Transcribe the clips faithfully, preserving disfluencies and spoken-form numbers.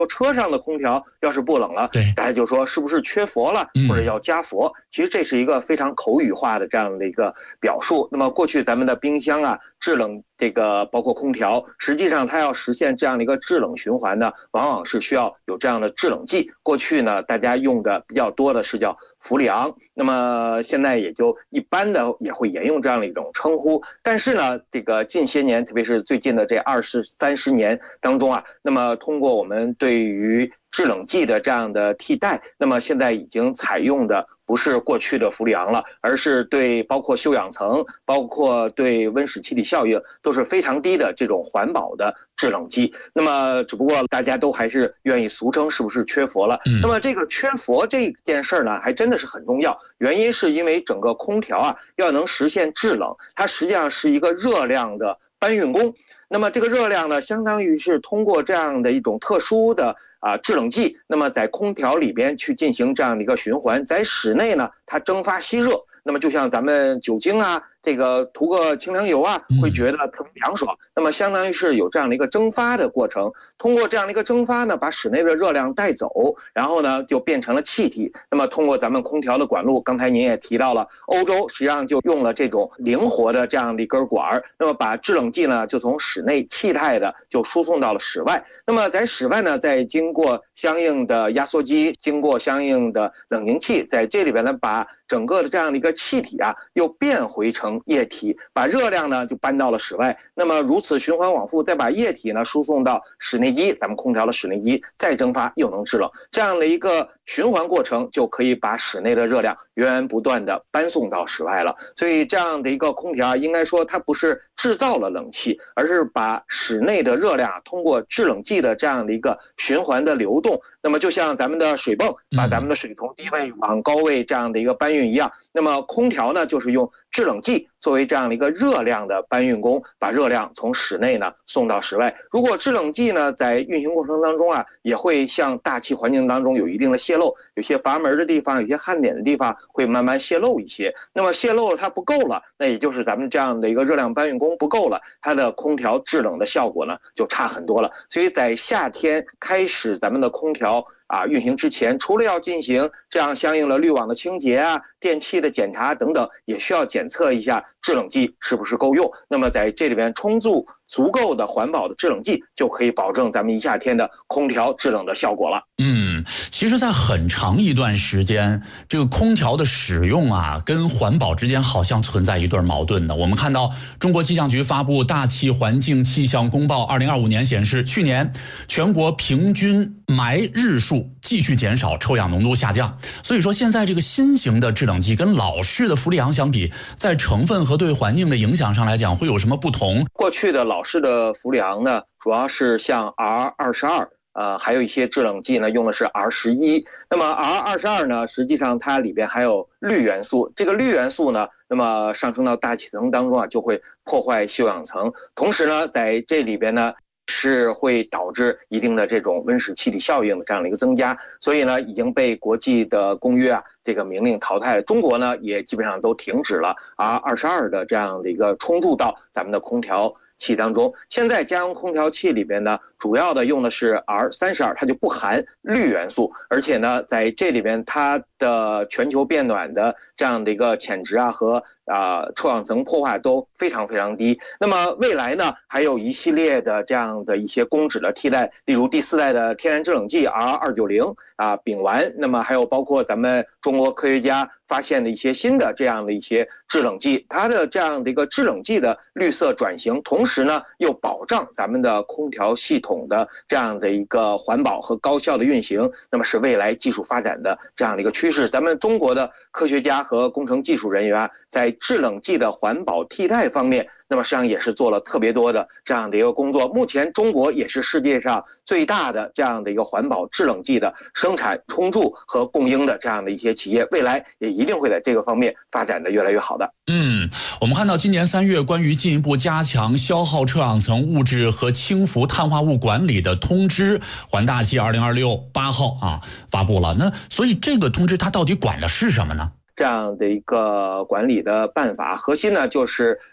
车上的空调要是不冷了， 对， 大家就说是不是缺氟了，或者要加氟？嗯、其实这是一个非常口语化的这样的一个表述。那么过去咱们的冰箱啊，制冷这个包括空调，实际上它要实现这样的一个制冷循环呢，往往是需要有这样的制冷剂。过去呢，大家用的比较多的是叫氟利昂，那么现在也就一般的也会沿用这样的一种称呼。但是呢，这个近些年，特别是最近的这二十三十年当中啊，那么通过我们对于制冷剂的这样的替代，那么现在已经采用的不是过去的氟利昂了，而是对包括休氧层，包括对温室气体效应都是非常低的这种环保的制冷剂。那么只不过大家都还是愿意俗称是不是缺氟了。嗯、那么这个缺氟这件事呢，还真的是很重要，原因是因为整个空调啊要能实现制冷，它实际上是一个热量的搬运工。那么这个热量呢，相当于是通过这样的一种特殊的啊制冷剂，那么在空调里边去进行这样的一个循环，在室内呢，它蒸发吸热。那么就像咱们酒精啊，这个涂个清凉油啊，会觉得特别凉爽。那么相当于是有这样的一个蒸发的过程，通过这样的一个蒸发呢，把室内的热量带走，然后呢就变成了气体。那么通过咱们空调的管路，刚才您也提到了，欧洲实际上就用了这种灵活的这样的一根管，那么把制冷剂呢就从室内气态的就输送到了室外。那么在室外呢，再经过相应的压缩机，经过相应的冷凝器，在这里边呢把整个的这样的一个气体啊又变回成液体，把热量呢就搬到了室外。那么如此循环往复，再把液体呢输送到室内机，咱们空调的室内机再蒸发又能制冷，这样的一个循环过程就可以把室内的热量源源不断的搬送到室外了。所以这样的一个空调应该说它不是制造了冷气，而是把室内的热量通过制冷剂的这样的一个循环的流动，那么就像咱们的水泵把咱们的水从低位往高位这样的一个搬运一样，那么空调呢就是用制冷剂作为这样的一个热量的搬运工，把热量从室内呢送到室外。如果制冷剂呢在运行过程当中啊，也会向大气环境当中有一定的泄漏，有些阀门的地方，有些焊点的地方会慢慢泄漏一些。那么泄漏了它不够了，那也就是咱们这样的一个热量搬运工不够了，它的空调制冷的效果呢就差很多了。所以在夏天开始咱们的空调啊，运行之前，除了要进行这样相应的滤网的清洁啊、电器的检查等等，也需要检测一下制冷剂是不是够用。那么在这里边充足足够的环保的制冷剂，就可以保证咱们一夏天的空调制冷的效果了。 嗯，其实在很长一段时间，这个空调的使用啊，跟环保之间好像存在一对矛盾的。我们看到中国气象局发布《大气环境气象公报》二零二五年显示，去年全国平均霾日数继续减少，臭氧浓度下降。所以说现在这个新型的制冷剂跟老式的氟利昂相比，在成分和对环境的影响上来讲会有什么不同？ 过去的老式的氟利昂呢，主要是像 R 二十二，呃，还有一些制冷剂呢用的是 R 十一。那么 R 二十二呢，实际上它里边还有氯元素，这个氯元素呢，那么上升到大气层当中啊，就会破坏休氧层，同时呢，在这里边呢，是会导致一定的这种温室气体效应的这样的一个增加，所以呢，已经被国际的公约啊这个明令淘汰了。中国呢，也基本上都停止了 R 二十二的这样的一个充注到咱们的空调器当中。现在家用空调器里边呢，主要的用的是 R 三十二，它就不含氯元素，而且呢，在这里边它的全球变暖的这样的一个潜值啊和啊、呃、臭氧层破坏都非常非常低。那么未来呢，还有一系列的这样的一些公脂的替代，例如第四代的天然制冷剂 R 二九零啊丙烷，那么还有包括咱们中国科学家发现的一些新的这样的一些制冷剂，它的这样的一个制冷剂的绿色转型，同时呢又保障咱们的空调系统的这样的一个环保和高效的运行，那么是未来技术发展的这样的一个趋势。咱们中国的科学家和工程技术人员啊，在制冷剂的环保替代方面，那么实际上也是做了特别多的这样的一个工作。目前中国也是世界上最大的这样的一个环保制冷剂的生产、充注和供应的这样的一些企业，未来也一定会在这个方面发展的越来越好的。 嗯，我们看到今年三月关于进一步加强消耗臭氧层物质和轻浮碳化物管理的通知环大气二零二六八号啊发布了。那所以这个通知它到底管的是什么呢？ 这样的一个管理的办法，核心呢就是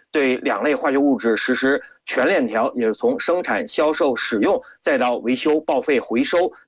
对两类化学物质实施全链条，也是从生产、销售、使用，再到维修、报废、回收